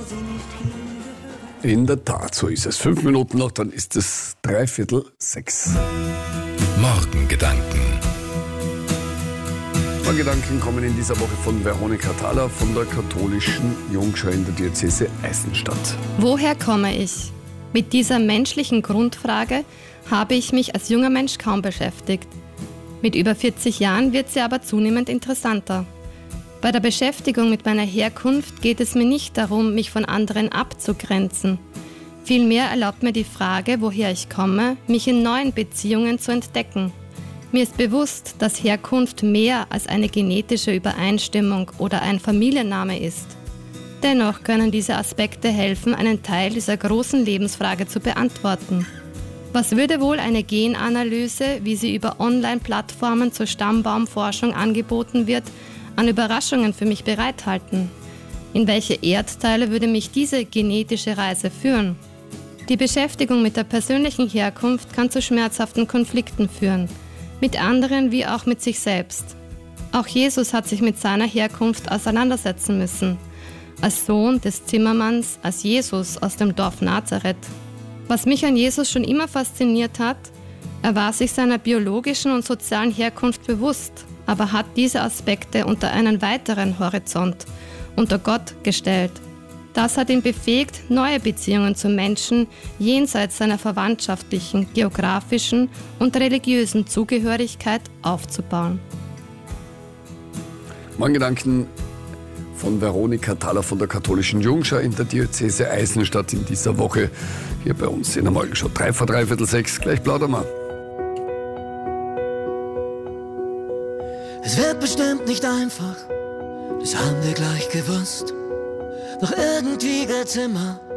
In der Tat, so ist es. 5 Minuten noch, dann ist es 5:45. Morgengedanken. Morgengedanken kommen in dieser Woche von Veronika Thaler von der katholischen Jungschau in der Diözese Eisenstadt. Woher komme ich? Mit dieser menschlichen Grundfrage habe ich mich als junger Mensch kaum beschäftigt. Mit über 40 Jahren wird sie aber zunehmend interessanter. Bei der Beschäftigung mit meiner Herkunft geht es mir nicht darum, mich von anderen abzugrenzen. Vielmehr erlaubt mir die Frage, woher ich komme, mich in neuen Beziehungen zu entdecken. Mir ist bewusst, dass Herkunft mehr als eine genetische Übereinstimmung oder ein Familienname ist. Dennoch können diese Aspekte helfen, einen Teil dieser großen Lebensfrage zu beantworten. Was würde wohl eine Genanalyse, wie sie über Online-Plattformen zur Stammbaumforschung angeboten wird, an Überraschungen für mich bereithalten? In welche Erdteile würde mich diese genetische Reise führen? Die Beschäftigung mit der persönlichen Herkunft kann zu schmerzhaften Konflikten führen, mit anderen wie auch mit sich selbst. Auch Jesus hat sich mit seiner Herkunft auseinandersetzen müssen. Als Sohn des Zimmermanns, als Jesus aus dem Dorf Nazareth. Was mich an Jesus schon immer fasziniert hat, er war sich seiner biologischen und sozialen Herkunft bewusst, aber hat diese Aspekte unter einen weiteren Horizont, unter Gott gestellt. Das hat ihn befähigt, neue Beziehungen zu Menschen jenseits seiner verwandtschaftlichen, geografischen und religiösen Zugehörigkeit aufzubauen. Morgengedanken von Veronika Thaler von der katholischen Jungschau in der Diözese Eisenstadt in dieser Woche hier bei uns in der Morgenshow. 5:45, gleich plaudern wir. Es wird bestimmt nicht einfach, das haben wir gleich gewusst. Doch irgendwie geht's immer